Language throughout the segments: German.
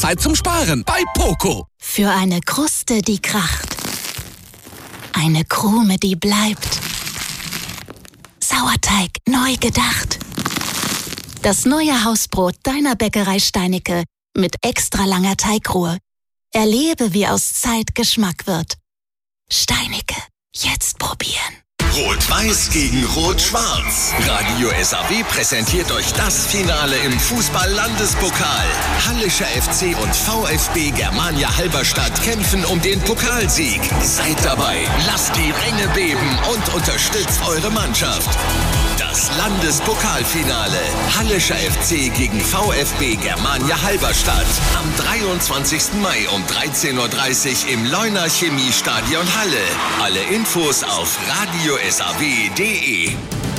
Zeit zum Sparen bei Poco. Für eine Kruste, die kracht. Eine Krume, die bleibt. Sauerteig neu gedacht. Das neue Hausbrot deiner Bäckerei Steinicke mit extra langer Teigruhe. Erlebe, wie aus Zeit Geschmack wird. Steinicke, jetzt probieren. Rot-Weiß gegen Rot-Schwarz. Radio SAW präsentiert euch das Finale im Fußball-Landespokal. Hallischer FC und VfB Germania Halberstadt kämpfen um den Pokalsieg. Seid dabei, lasst die Ränge beben und unterstützt eure Mannschaft. Das Landespokalfinale. Hallischer FC gegen VfB Germania Halberstadt. Am 23. Mai um 13:30 Uhr im Leuner Chemiestadion Halle. Alle Infos auf radiosaw.de.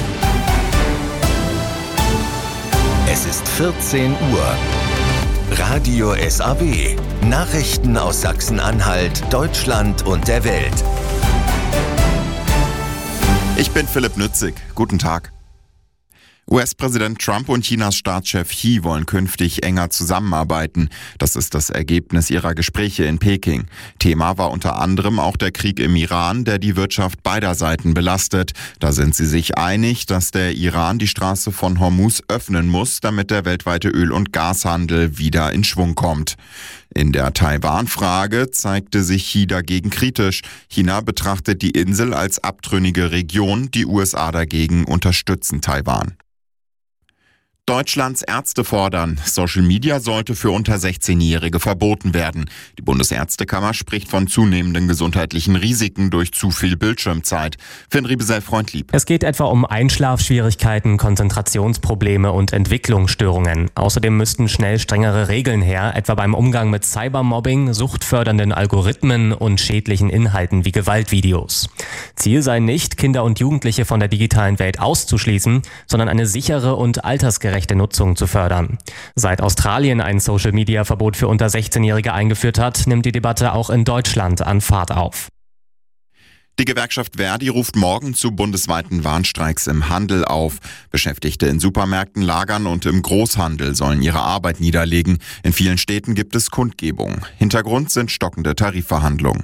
Es ist 14 Uhr. Radio SAW. Nachrichten aus Sachsen-Anhalt, Deutschland und der Welt. Ich bin Philipp Nützig. Guten Tag. US-Präsident Trump und Chinas Staatschef Xi wollen künftig enger zusammenarbeiten. Das ist das Ergebnis ihrer Gespräche in Peking. Thema war unter anderem auch der Krieg im Iran, der die Wirtschaft beider Seiten belastet. Da sind sie sich einig, dass der Iran die Straße von Hormuz öffnen muss, damit der weltweite Öl- und Gashandel wieder in Schwung kommt. In der Taiwan-Frage zeigte sich Xi dagegen kritisch. China betrachtet die Insel als abtrünnige Region, die USA dagegen unterstützen Taiwan. Deutschlands Ärzte fordern, Social Media sollte für unter 16-Jährige verboten werden. Die Bundesärztekammer spricht von zunehmenden gesundheitlichen Risiken durch zu viel Bildschirmzeit. Finn Riebesell-Freundlieb. Es geht etwa um Einschlafschwierigkeiten, Konzentrationsprobleme und Entwicklungsstörungen. Außerdem müssten schnell strengere Regeln her, etwa beim Umgang mit Cybermobbing, suchtfördernden Algorithmen und schädlichen Inhalten wie Gewaltvideos. Ziel sei nicht, Kinder und Jugendliche von der digitalen Welt auszuschließen, sondern eine sichere und altersgerechte Nutzung zu fördern. Seit Australien ein Social-Media-Verbot für unter 16-Jährige eingeführt hat, nimmt die Debatte auch in Deutschland an Fahrt auf. Die Gewerkschaft Verdi ruft morgen zu bundesweiten Warnstreiks im Handel auf. Beschäftigte in Supermärkten, Lagern und im Großhandel sollen ihre Arbeit niederlegen. In vielen Städten gibt es Kundgebungen. Hintergrund sind stockende Tarifverhandlungen.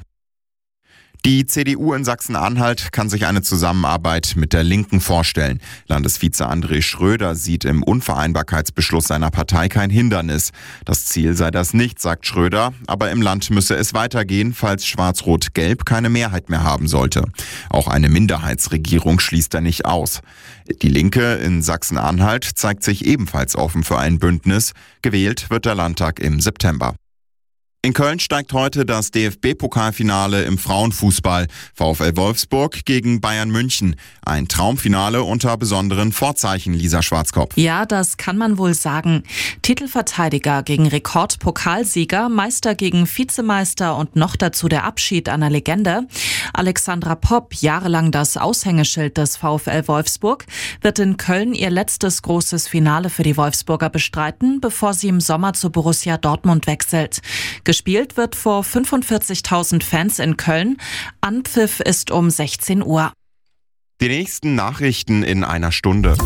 Die CDU in Sachsen-Anhalt kann sich eine Zusammenarbeit mit der Linken vorstellen. Landesvize André Schröder sieht im Unvereinbarkeitsbeschluss seiner Partei kein Hindernis. Das Ziel sei das nicht, sagt Schröder, aber im Land müsse es weitergehen, falls Schwarz-Rot-Gelb keine Mehrheit mehr haben sollte. Auch eine Minderheitsregierung schließt er nicht aus. Die Linke in Sachsen-Anhalt zeigt sich ebenfalls offen für ein Bündnis. Gewählt wird der Landtag im September. In Köln steigt heute das DFB-Pokalfinale im Frauenfußball. VfL Wolfsburg gegen Bayern München. Ein Traumfinale unter besonderen Vorzeichen, Lisa Schwarzkopf. Ja, das kann man wohl sagen. Titelverteidiger gegen Rekordpokalsieger, Meister gegen Vizemeister und noch dazu der Abschied einer Legende. Alexandra Popp, jahrelang das Aushängeschild des VfL Wolfsburg, wird in Köln ihr letztes großes Finale für die Wolfsburger bestreiten, bevor sie im Sommer zu Borussia Dortmund wechselt. Gespielt wird vor 45.000 Fans in Köln. Anpfiff ist um 16 Uhr. Die nächsten Nachrichten in einer Stunde.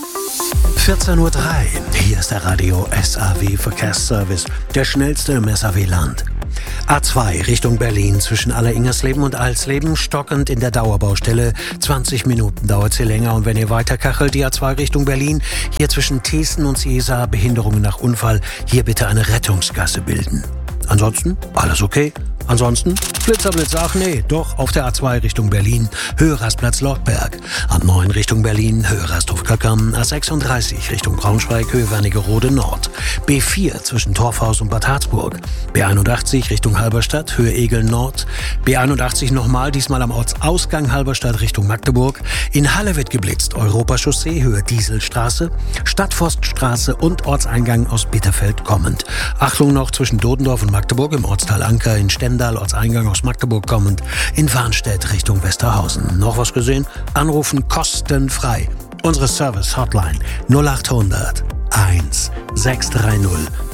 14:03 Uhr. Hier ist der Radio SAW Verkehrsservice, der schnellste im SAW-Land. A2 Richtung Berlin zwischen Alleringersleben und Alsleben stockend in der Dauerbaustelle. 20 Minuten dauert sie länger. Und wenn ihr weiterkachelt, die A2 Richtung Berlin, hier zwischen Thiessen und Seesa, Behinderungen nach Unfall, hier bitte eine Rettungsgasse bilden. Ansonsten alles okay. Ansonsten Blitzer, ach nee, doch auf der A2 Richtung Berlin, Höhe-Rastplatz Lochberg. A9 Richtung Berlin, Höhe-Rast-Hofkalkam, A36 Richtung Braunschweig, Höhe Wernigerode Nord. B4 zwischen Torfhaus und Bad Harzburg. B81 Richtung Halberstadt, Höhe Egel Nord. B81 nochmal, diesmal am Ortsausgang Halberstadt Richtung Magdeburg. In Halle wird geblitzt, Europachaussee, Höhe Dieselstraße, Stadtforststraße und Ortseingang aus Bitterfeld kommend. Achtung noch zwischen Dodendorf und Magdeburg im Ortsteil Anker, in Stendal, Ortseingang aus Magdeburg kommend, in Warnstedt Richtung Westerhausen. Noch was gesehen? Anrufen kostenfrei. Unsere Service-Hotline 0800 1 630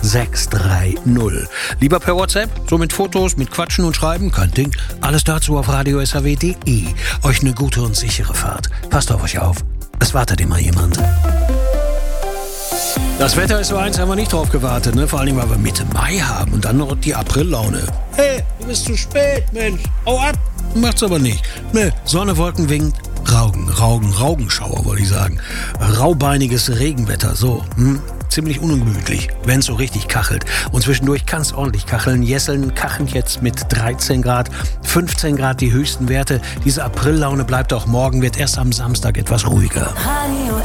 630. Lieber per WhatsApp, so mit Fotos, mit Quatschen und Schreiben, kein Ding. Alles dazu auf radiosaw.de. Euch eine gute und sichere Fahrt. Passt auf euch auf. Es wartet immer jemand. Das Wetter ist so eins, haben wir nicht drauf gewartet, ne? Vor allem, weil wir Mitte Mai haben und dann noch die Aprillaune. Hey, du bist zu spät, Mensch. Hau ab. Macht's aber nicht. Ne, Sonne, Wolken, winkt. Raugenschauer, wollte ich sagen. Raubeiniges Regenwetter, so. Ziemlich ungemütlich, wenn es so richtig kachelt. Und zwischendurch kann es ordentlich kacheln. Jesseln kachen jetzt mit 13 Grad, 15 Grad die höchsten Werte. Diese Aprillaune bleibt auch morgen, wird erst am Samstag etwas ruhiger. Radio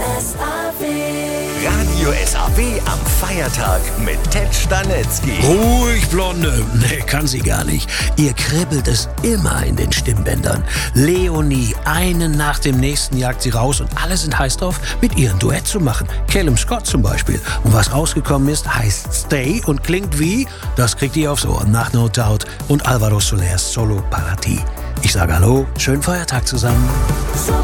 SAW am Feiertag mit Ted Stanetzky. Ruhig, Blonde. Nee, kann sie gar nicht. Ihr kribbelt es immer in den Stimmbändern. Leonie, einen nach dem nächsten jagt sie raus und alle sind heiß drauf, mit ihr ein Duett zu machen. Callum Scott zum Beispiel. Und was rausgekommen ist, heißt Stay und klingt wie, das kriegt ihr aufs Ohr, nach No Doubt und Alvaro Solers Solo para ti. Ich sage Hallo, schönen Feiertag zusammen.